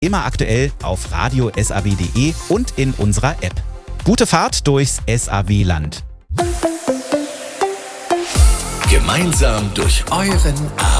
immer aktuell auf radio.saw.de und in unserer App. Gute Fahrt durchs SAW-Land. Gemeinsam durch euren Abend.